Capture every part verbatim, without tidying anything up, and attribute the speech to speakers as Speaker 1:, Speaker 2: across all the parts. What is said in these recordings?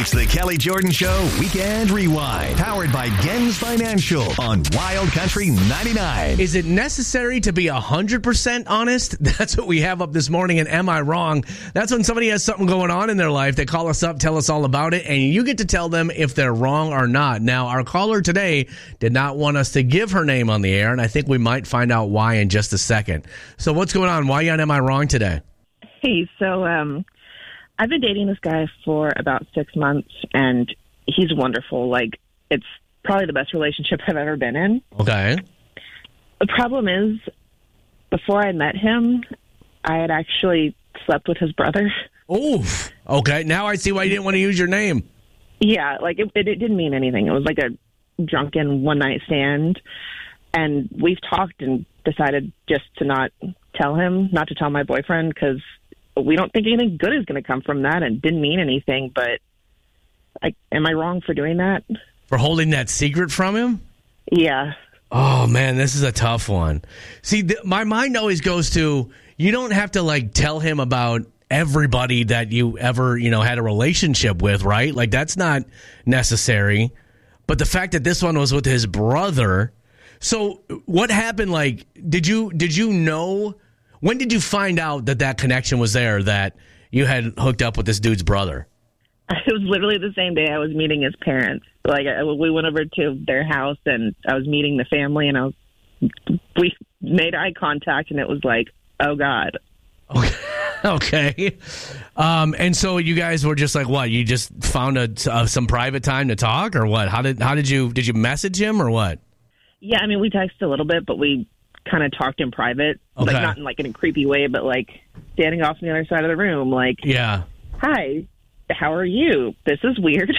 Speaker 1: It's the Kelly Jordan Show Weekend Rewind, powered by Gens Financial on Wild Country ninety-nine.
Speaker 2: Is it necessary to be one hundred percent honest? That's what we have up this morning, and Am I Wrong? That's when somebody has something going on in their life. They call us up, tell us all about it, and you get to tell them if they're wrong or not. Now, our caller today did not want us to give her name on the air, and I think we might find out why in just a second. So what's going on? Why are you on Am I Wrong today?
Speaker 3: Hey, so um, I've been dating this guy for about six months, and he's wonderful. Like, it's probably the best relationship I've ever been in.
Speaker 2: Okay.
Speaker 3: The problem is, before I met him, I had actually slept with his brother.
Speaker 2: Oof. Okay. Now I see why you didn't want to use your name.
Speaker 3: Yeah, like, it, it, it didn't mean anything. It was like a drunken one-night stand, and we've talked and decided just to not tell him, not to tell my boyfriend, because we don't think anything good is going to come from that, and didn't mean anything. But like, am I wrong for doing that?
Speaker 2: For holding that secret from him?
Speaker 3: Yeah.
Speaker 2: Oh, man, this is a tough one. See, th- my mind always goes to, you don't have to, like, tell him about everybody that you ever, you know, had a relationship with, right? Like, that's not necessary. But the fact that this one was with his brother. So what happened? Like, did you did you know? When did you find out that that connection was there, that you had hooked up with this dude's brother?
Speaker 3: It was literally the same day I was meeting his parents. Like, I, we went over to their house, and I was meeting the family, and I was, we made eye contact, and it was like, oh, God.
Speaker 2: Okay. Okay. Um, and so you guys were just like, what? You just found a, uh, some private time to talk, or what? How did how did you did you message him, or what?
Speaker 3: Yeah, I mean, we texted a little bit, but we kind of talked in private.
Speaker 2: Okay.
Speaker 3: Like, not in like in a creepy way, but like standing off on the other side of the room, like,
Speaker 2: yeah.
Speaker 3: Hi, how are you? This is weird.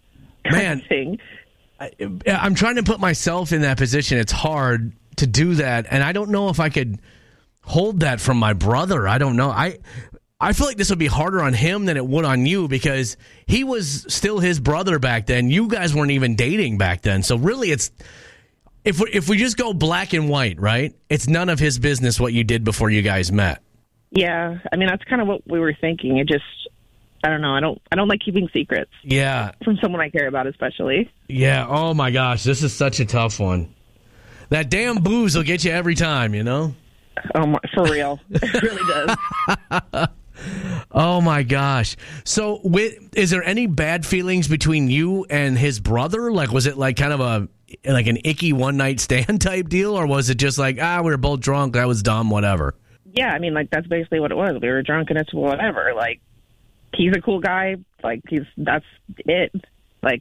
Speaker 2: Man,
Speaker 3: thing.
Speaker 2: I, I'm trying to put myself in that position. It's hard to do that, and I don't know if I could hold that from my brother. I don't know. I I feel like this would be harder on him than it would on you, because he was still his brother back then. You guys weren't even dating back then. So really, it's if we, if we just go black and white, right? It's none of his business what you did before you guys met.
Speaker 3: Yeah, I mean, that's kind of what we were thinking. It just, I don't know. I don't I don't like keeping secrets.
Speaker 2: Yeah.
Speaker 3: From someone I care about, especially.
Speaker 2: Yeah. Oh my gosh, this is such a tough one. That damn booze will get you every time, you know?
Speaker 3: Oh my, for real. It really does.
Speaker 2: Oh my gosh. So with, is there any bad feelings between you and his brother? Like, was it like kind of a like an icky one night stand type deal, or was it just like, ah, we were both drunk, that was dumb, whatever?
Speaker 3: Yeah, I mean, like, that's basically what it was. We were drunk and it's whatever. Like, he's a cool guy. Like, he's that's it. Like,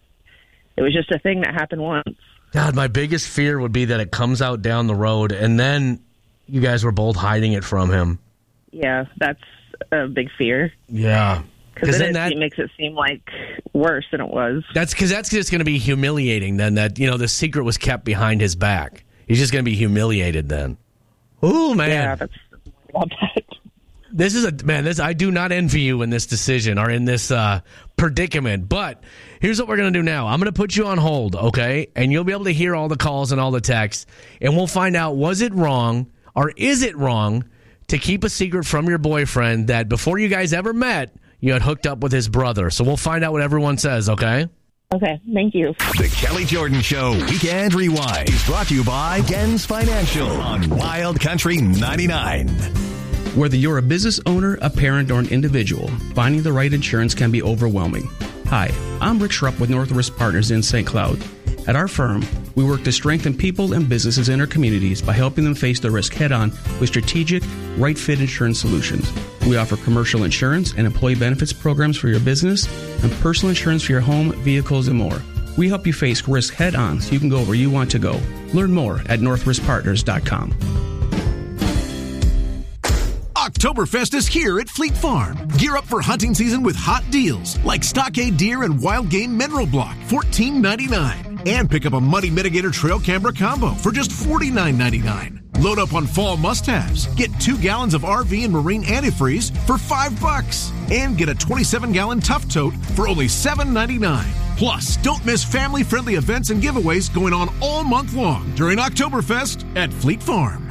Speaker 3: it was just a thing that happened once.
Speaker 2: God, my biggest fear would be that it comes out down the road and then you guys were both hiding it from him.
Speaker 3: Yeah, that's a big fear.
Speaker 2: Yeah.
Speaker 3: Because then,
Speaker 2: then
Speaker 3: it,
Speaker 2: that
Speaker 3: it makes it seem like worse than it was.
Speaker 2: That's because that's just going to be humiliating then, that, you know, the secret was kept behind his back. He's just going to be humiliated then. Ooh, man.
Speaker 3: Yeah, that's about that.
Speaker 2: This is a, man, this, I do not envy you in this decision or in this uh, predicament. But here's what we're going to do now. I'm going to put you on hold, okay? And you'll be able to hear all the calls and all the texts. And we'll find out, was it wrong or is it wrong to keep a secret from your boyfriend that before you guys ever met, you had hooked up with his brother? So we'll find out what everyone says, okay?
Speaker 3: Okay, thank you.
Speaker 1: The Kelly Jordan Show Weekend Rewind is brought to you by Gens Financial on Wild Country ninety-nine.
Speaker 4: Whether you're a business owner, a parent, or an individual, finding the right insurance can be overwhelming. Hi, I'm Rick Schrupp with North Risk Partners in Saint Cloud. At our firm, we work to strengthen people and businesses in our communities by helping them face the risk head-on with strategic, right-fit insurance solutions. We offer commercial insurance and employee benefits programs for your business and personal insurance for your home, vehicles, and more. We help you face risk head-on so you can go where you want to go. Learn more at north risk partners dot com.
Speaker 5: Oktoberfest is here at Fleet Farm. Gear up for hunting season with hot deals like Stockade Deer and Wild Game Mineral Block, fourteen ninety-nine. And pick up a Muddy Mitigator Trail Camera Combo for just forty-nine ninety-nine. Load up on fall must-haves. Get two gallons of R V and marine antifreeze for five bucks. And get a twenty-seven gallon Tough Tote for only seven ninety-nine. Plus, don't miss family-friendly events and giveaways going on all month long during Oktoberfest at Fleet Farm.